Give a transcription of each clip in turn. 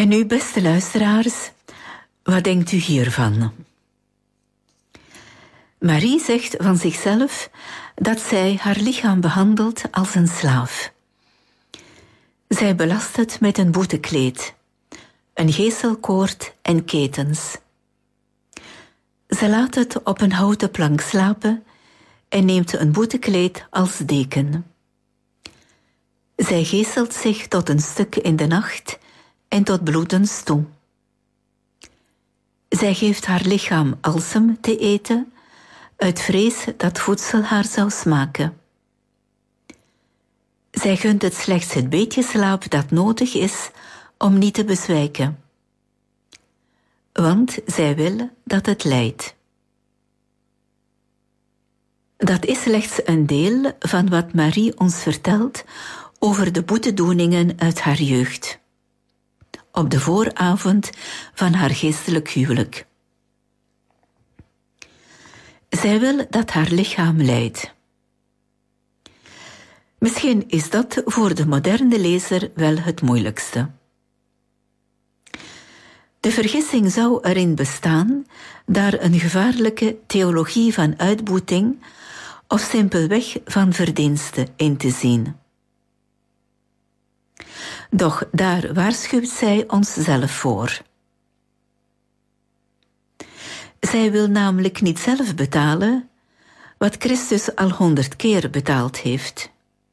En nu, beste luisteraars, wat denkt u hiervan? Marie zegt van zichzelf dat zij haar lichaam behandelt als een slaaf. Zij belast het met een boetekleed, een geeselkoord en ketens. Ze laat het op een houten plank slapen en neemt een boetekleed als deken. Zij geeselt zich tot een stuk in de nacht en tot bloedens toe. Zij geeft haar lichaam alsem te eten, uit vrees dat voedsel haar zou smaken. Zij gunt het slechts het beetje slaap dat nodig is om niet te bezwijken. Want zij wil dat het lijdt. Dat is slechts een deel van wat Marie ons vertelt over de boetedoeningen uit haar jeugd. Op de vooravond van haar geestelijk huwelijk. Zij wil dat haar lichaam lijdt. Misschien is dat voor de moderne lezer wel het moeilijkste. De vergissing zou erin bestaan daar een gevaarlijke theologie van uitboeting of simpelweg van verdienste in te zien. Doch daar waarschuwt zij ons zelf voor. Zij wil namelijk niet zelf betalen wat Christus al 100 keer betaald heeft.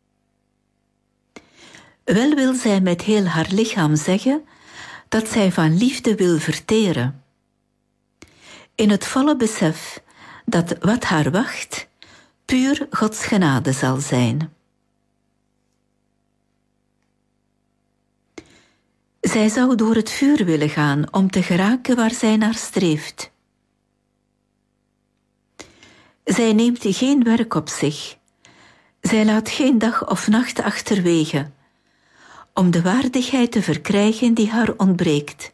Wel wil zij met heel haar lichaam zeggen dat zij van liefde wil verteren. In het volle besef dat wat haar wacht puur Gods genade zal zijn. Zij zou door het vuur willen gaan om te geraken waar zij naar streeft. Zij neemt geen werk op zich. Zij laat geen dag of nacht achterwege om de waardigheid te verkrijgen die haar ontbreekt.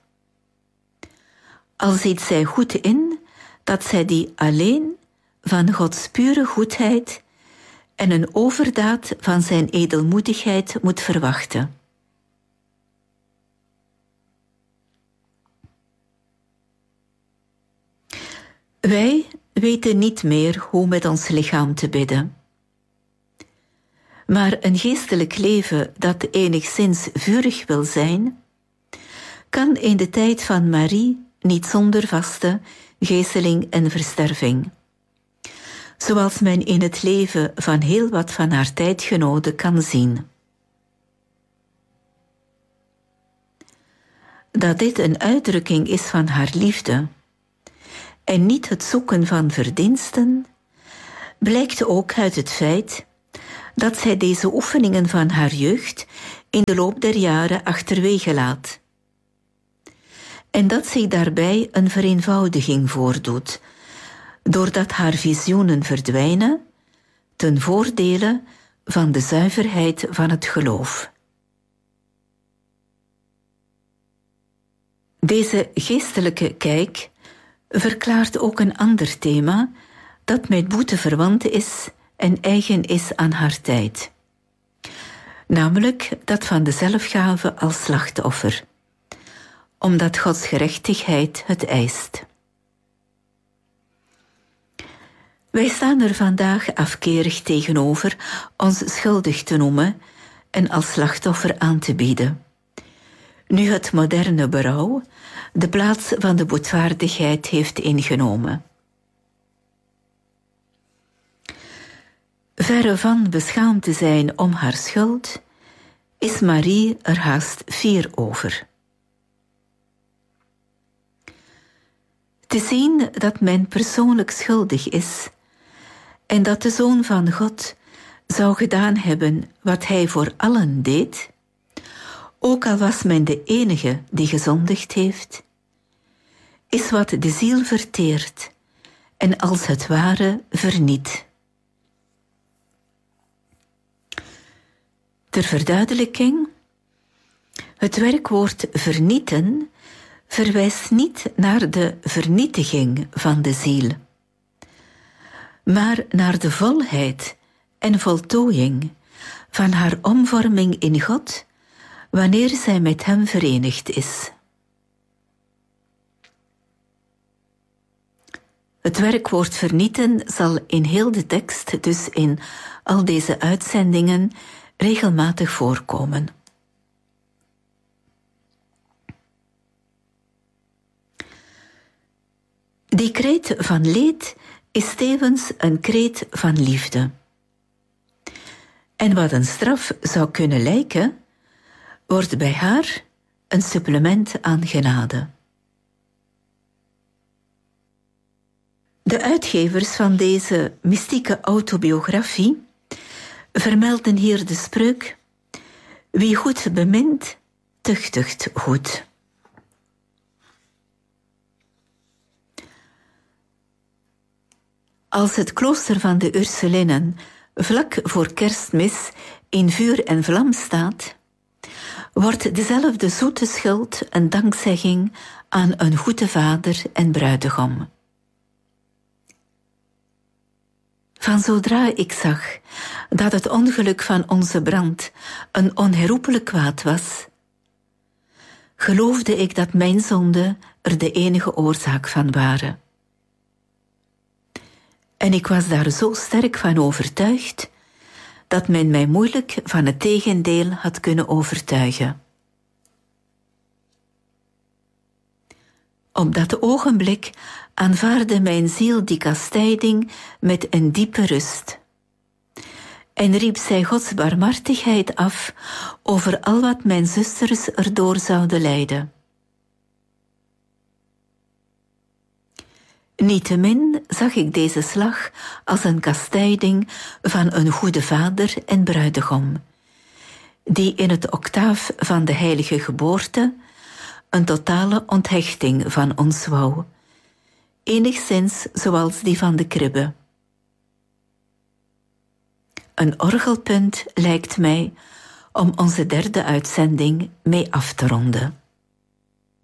Al ziet zij goed in dat zij die alleen van Gods pure goedheid en een overdaad van zijn edelmoedigheid moet verwachten. Wij weten niet meer hoe met ons lichaam te bidden. Maar een geestelijk leven dat enigszins vurig wil zijn, kan in de tijd van Marie niet zonder vaste geeseling en versterving. Zoals men in het leven van heel wat van haar tijdgenoten kan zien. Dat dit een uitdrukking is van haar liefde en niet het zoeken van verdiensten, blijkt ook uit het feit dat zij deze oefeningen van haar jeugd in de loop der jaren achterwege laat. En dat zich daarbij een vereenvoudiging voordoet, doordat haar visioenen verdwijnen, ten voordele van de zuiverheid van het geloof. Deze geestelijke kijk verklaart ook een ander thema dat met boete verwant is en eigen is aan haar tijd. Namelijk dat van de zelfgave als slachtoffer, omdat Gods gerechtigheid het eist. Wij staan er vandaag afkerig tegenover ons schuldig te noemen en als slachtoffer aan te bieden. Nu het moderne berouw de plaats van de boetvaardigheid heeft ingenomen. Verre van beschaamd te zijn om haar schuld, is Marie er haast fier over. Te zien dat men persoonlijk schuldig is en dat de Zoon van God zou gedaan hebben wat hij voor allen deed, ook al was men de enige die gezondigd heeft, is wat de ziel verteert en als het ware verniet. Ter verduidelijking, het werkwoord vernieten verwijst niet naar de vernietiging van de ziel, maar naar de volheid en voltooiing van haar omvorming in God wanneer zij met hem verenigd is. Het werkwoord vernieten zal in heel de tekst, dus in al deze uitzendingen, regelmatig voorkomen. Die kreet van leed is tevens een kreet van liefde. En wat een straf zou kunnen lijken, wordt bij haar een supplement aan genade. De uitgevers van deze mystieke autobiografie vermelden hier de spreuk: wie goed bemint, tuchtigt goed. Als het klooster van de Urselinnen vlak voor Kerstmis in vuur en vlam staat, wordt dezelfde zoete schuld een dankzegging aan een goede vader en bruidegom. Van zodra ik zag dat het ongeluk van onze brand een onherroepelijk kwaad was, geloofde ik dat mijn zonden er de enige oorzaak van waren. En ik was daar zo sterk van overtuigd, dat men mij moeilijk van het tegendeel had kunnen overtuigen. Op dat ogenblik aanvaardde mijn ziel die kastijding met een diepe rust. En riep zij Gods barmhartigheid af over al wat mijn zusters erdoor zouden lijden. Niettemin zag ik deze slag als een kastijding van een goede vader en bruidegom, die in het octaaf van de heilige geboorte een totale onthechting van ons wou, enigszins zoals die van de kribbe. Een orgelpunt lijkt mij om onze derde uitzending mee af te ronden.